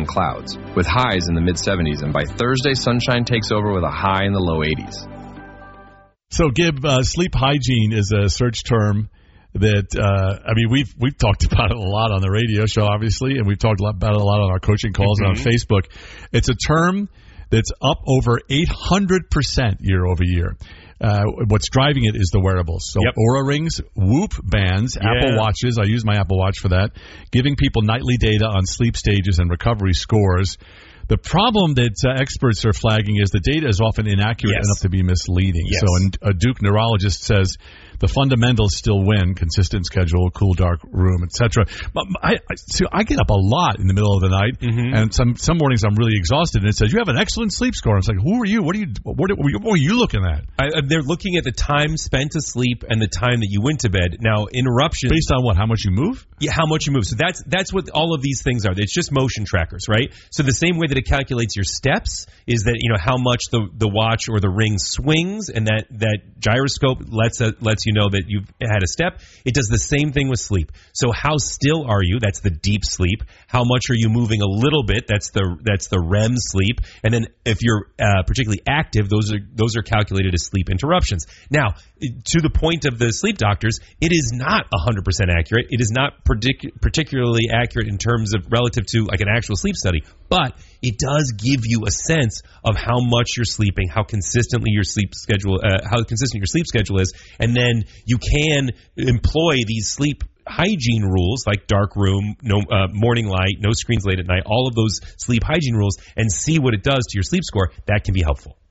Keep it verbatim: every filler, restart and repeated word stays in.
clouds, with highs in the mid seventies, and by Thursday, sunshine takes over with a high in the low eighties. So, Gib, uh, sleep hygiene is a search term that, uh, I mean, we've we've talked about it a lot on the radio show, obviously, and we've talked about it a lot on our coaching calls mm-hmm. and on Facebook. It's a term that's up over eight hundred percent year over year. Uh, what's driving it is the wearables. So yep. Oura Rings, Whoop bands, yeah. Apple Watches. I use my Apple Watch for that. Giving people nightly data on sleep stages and recovery scores. The problem that uh, experts are flagging is the data is often inaccurate yes. enough to be misleading. Yes. So a Duke neurologist says the fundamentals still win: consistent schedule, cool, dark room, et cetera. But I, I, see, I get up a lot in the middle of the night, mm-hmm. and some some mornings I'm really exhausted, and it says you have an excellent sleep score. I was like, who are you? What are you? What are, what are you looking at? I, they're looking at the time spent asleep and the time that you went to bed. Now, interruptions based on what? How much you move? Yeah, how much you move. So that's that's what all of these things are. It's just motion trackers, right? So the same way that it calculates your steps is that, you know, how much the, the watch or the ring swings, and that, that gyroscope lets uh, lets you know that you've had a step. It does the same thing with sleep. So how still are you? That's the deep sleep. How much are you moving a little bit? That's the that's the R E M sleep. And then if you're uh, particularly active, those are those are calculated as sleep interruptions. Now, to the point of the sleep doctors, it is not one hundred percent accurate. It is not partic- particularly accurate in terms of relative to like an actual sleep study, but it does give you a sense of how much you're sleeping, how consistently your sleep schedule, uh, how consistent your sleep schedule is, and then you can employ these sleep hygiene rules like dark room, no uh, morning light, no screens late at night, all of those sleep hygiene rules, and see what it does to your sleep score. That can be helpful.